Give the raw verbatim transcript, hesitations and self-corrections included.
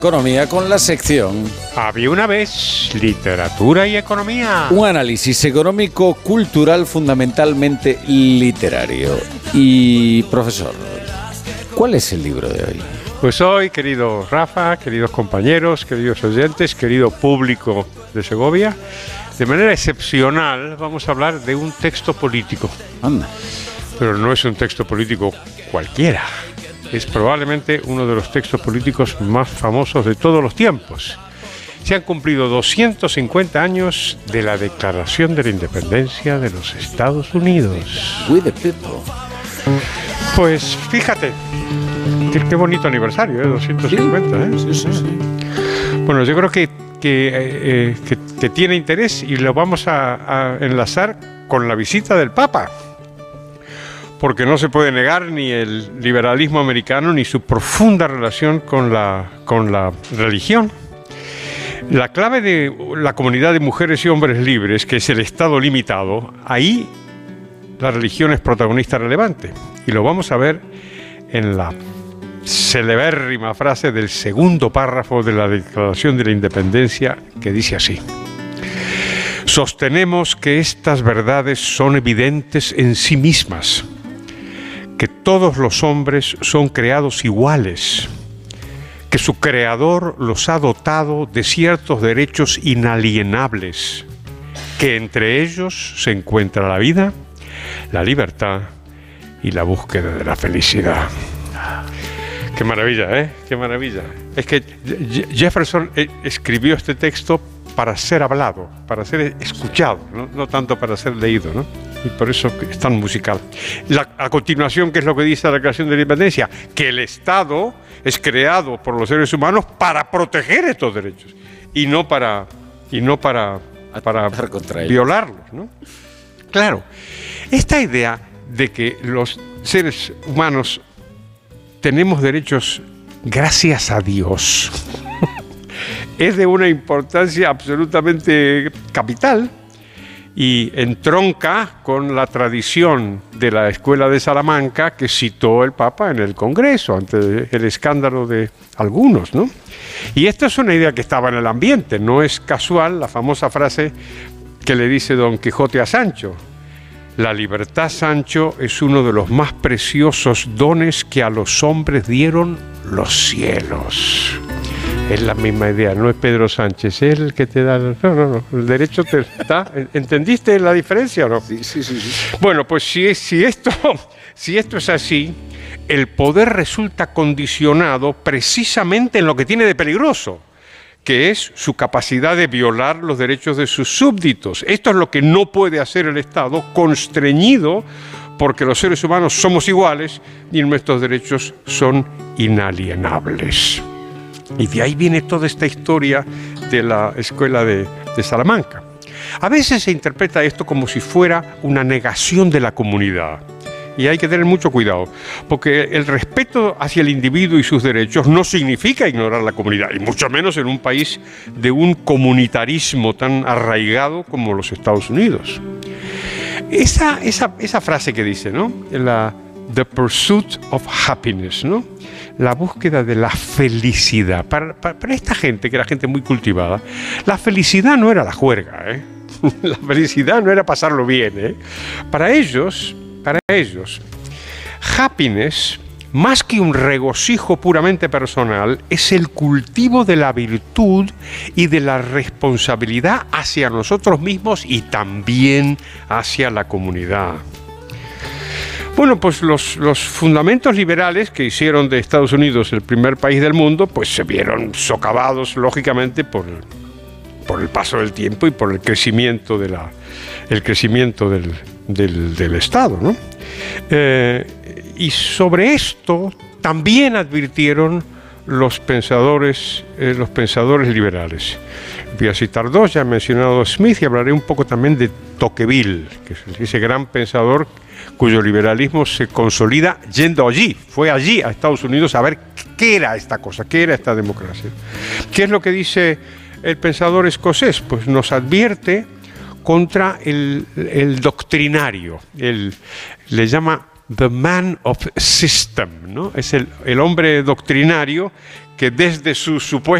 Economía con la sección Había una vez literatura y economía. Un análisis económico cultural fundamentalmente literario. Y profesor, ¿cuál es el libro de hoy? Pues hoy, querido Rafa, queridos compañeros, queridos oyentes, querido público de Segovia, de manera excepcional vamos a hablar de un texto político. Anda. Pero no es un texto político cualquiera. Es probablemente uno de los textos políticos más famosos de todos los tiempos. Se han cumplido doscientos cincuenta años de la Declaración de la Independencia de los Estados Unidos. We the people. Pues fíjate, qué, qué bonito aniversario, ¿eh? doscientos cincuenta, ¿eh? Sí, sí, sí. Bueno, yo creo que, que, eh, que, que tiene interés y lo vamos a, a enlazar con la visita del Papa. Porque no se puede negar ni el liberalismo americano ni su profunda relación con la, con la religión. La clave de la comunidad de mujeres y hombres libres, que es el Estado limitado, ahí la religión es protagonista relevante. Y lo vamos a ver en la celebérrima frase del segundo párrafo de la Declaración de la Independencia, que dice así: sostenemos que estas verdades son evidentes en sí mismas, que todos los hombres son creados iguales, que su creador los ha dotado de ciertos derechos inalienables, que entre ellos se encuentra la vida, la libertad y la búsqueda de la felicidad. Qué maravilla, ¿eh? Qué maravilla. Es que Jefferson escribió este texto para ser hablado, para ser escuchado, ¿no? No tanto para ser leído, ¿no? Y por eso es tan musical. La, a continuación, ¿qué es lo que dice la Declaración de la Independencia? Que el Estado es creado por los seres humanos para proteger estos derechos y no para, y no para, para violarlos, ¿no? Claro, esta idea de que los seres humanos tenemos derechos gracias a Dios es de una importancia absolutamente capital y entronca con la tradición de la Escuela de Salamanca que citó el Papa en el Congreso ante el escándalo de algunos, ¿no? Y esta es una idea que estaba en el ambiente, no es casual la famosa frase que le dice Don Quijote a Sancho: la libertad, Sancho, es uno de los más preciosos dones que a los hombres dieron los cielos. Es la misma idea, no es Pedro Sánchez, es el que te da... No, no, no, el derecho te da... ¿Entendiste la diferencia o no? Sí, sí, sí, sí. Bueno, pues si, si, esto, si esto es así, el poder resulta condicionado precisamente en lo que tiene de peligroso, que es su capacidad de violar los derechos de sus súbditos. Esto es lo que no puede hacer el Estado, constreñido porque los seres humanos somos iguales y nuestros derechos son inalienables. Y de ahí viene toda esta historia de la Escuela de, de Salamanca. A veces se interpreta esto como si fuera una negación de la comunidad. Y hay que tener mucho cuidado, porque el respeto hacia el individuo y sus derechos no significa ignorar la comunidad, y mucho menos en un país de un comunitarismo tan arraigado como los Estados Unidos. Esa, esa, esa frase que dice, ¿no? La The Pursuit of Happiness, ¿no? La búsqueda de la felicidad. Para, para, para esta gente, que era gente muy cultivada, la felicidad no era la juerga, ¿eh? La felicidad no era pasarlo bien, ¿eh? Para ellos, para ellos, happiness, más que un regocijo puramente personal, es el cultivo de la virtud y de la responsabilidad hacia nosotros mismos y también hacia la comunidad. Bueno, pues los, los fundamentos liberales que hicieron de Estados Unidos el primer país del mundo, pues se vieron socavados, lógicamente, por, por el paso del tiempo y por el crecimiento, de la, el crecimiento del, del, del Estado, ¿no? Eh, y sobre esto también advirtieron los pensadores, eh, los pensadores liberales. Voy a citar dos, ya he mencionado a Smith y hablaré un poco también de Tocqueville, que es ese gran pensador cuyo liberalismo se consolida yendo allí, fue allí a Estados Unidos a ver qué era esta cosa, qué era esta democracia. ¿Qué es lo que dice el pensador escocés? Pues nos advierte contra el, el doctrinario, el, le llama the man of system, ¿no? Es el, el hombre doctrinario que desde su supuesta